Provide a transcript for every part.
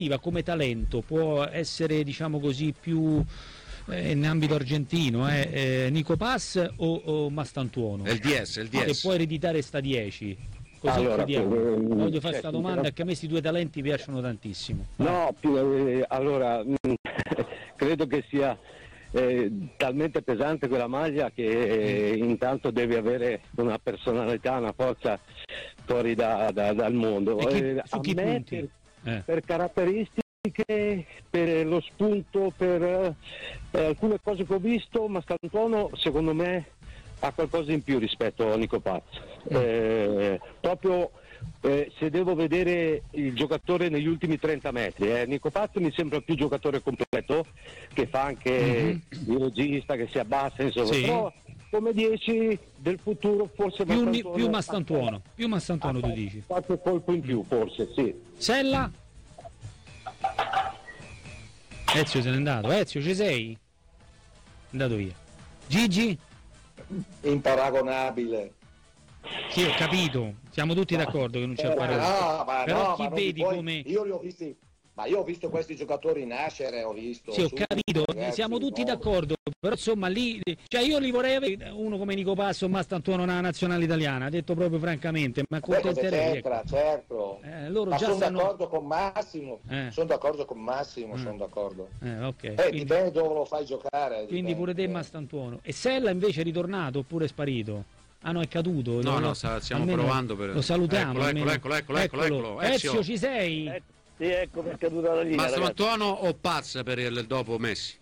come talento può essere, diciamo così, più in ambito argentino, Nico Paz o Mastantuono? È il DS. Che può ereditare sta 10. Così allora, voglio fare questa domanda, che a me questi due talenti piacciono tantissimo. No, allora credo che sia talmente pesante quella maglia che intanto devi avere una personalità, una forza fuori dal mondo. Su chi punti? Per caratteristiche, per lo spunto, per alcune cose che ho visto, Mastantuono secondo me ha qualcosa in più rispetto a Nico Paz. Proprio se devo vedere il giocatore negli ultimi 30 metri, Nico Paz mi sembra più giocatore completo, che fa anche il regista, che si abbassa, insomma, sì. Però come 10 del futuro forse più Mastantuono tu dici? Qualche colpo in più forse, sì. Sella? Ezio se n'è andato. Ezio, ci sei? È andato via. Gigi? Imparagonabile. Sì, ho capito, siamo tutti d'accordo che non c'è paragone. Però chi vedi come... Io li ho visti, ma io ho visto questi giocatori nascere, ho visto... Sì, ho capito, ragazzi, siamo tutti d'accordo, però insomma lì... Cioè io li vorrei avere uno come Nico Passo o Mastantuono nella nazionale italiana, detto proprio francamente, ma accontenterei. Certo. Loro ma già sono stanno... d'accordo con Massimo, sono d'accordo con Massimo, sono d'accordo. Okay. Quindi... dipende dove lo fai giocare. Quindi pure te Mastantuono. E Sella invece è ritornato oppure è sparito? Ah no, è caduto. No, stiamo provando per... Lo salutiamo. Eccolo. Ezio, ci sei? Sì, ecco, è caduta la linea. Mastantuono o Paz per il dopo Messi?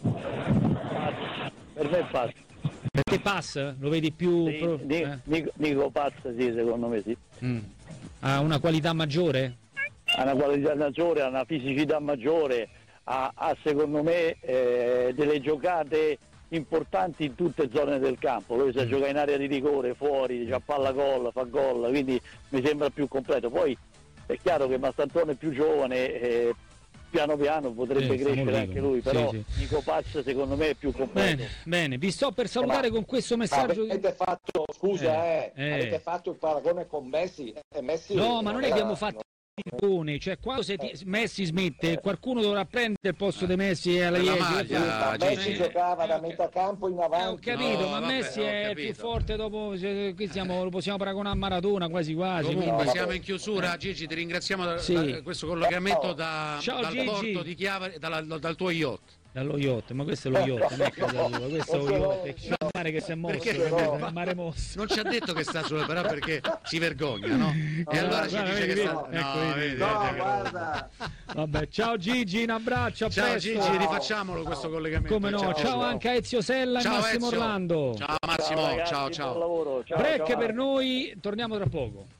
Per me è Paz. Per te Paz? Lo vedi più... Sì, Nico Paz, sì, secondo me sì. Ha una qualità maggiore? Ha una qualità maggiore, ha una fisicità maggiore, ha secondo me delle giocate importanti in tutte le zone del campo. Lui sa giocare in area di rigore, fuori, c'ha palla gol, fa gol, quindi mi sembra più completo. Poi è chiaro che Mastantuono è più giovane, piano piano potrebbe crescere anche lui, però sì. Nico Paz secondo me è più completo. Bene, vi sto per salutare con questo messaggio. Avete fatto, avete fatto il paragone con Messi? Messi no, ma non è che abbiamo fatto cioè quando Messi smette qualcuno dovrà prendere il posto di Messi alla Messi giocava da metà campo in avanti. Ho capito, ma Messi è più forte dopo, qui lo possiamo paragonare a Maradona quasi. Comunque siamo in chiusura. Gigi, ti ringraziamo da questo collegamento dal porto di Chiavari, dal tuo yacht. Dallo yacht, ma questo è lo yacht, non è casa tua, questo è lo yacht, c'è il mare che si è mosso, il mare mosso. Non ci ha detto che sta sulle però perché si vergogna, no? E allora ci dice che sta... guarda. Vabbè, ciao Gigi, un abbraccio, a ciao presto. Gigi, rifacciamo questo collegamento. Come no, ciao anche a Ezio Sella e Massimo Orlando. Ciao Massimo, ciao. Break per noi, torniamo tra poco.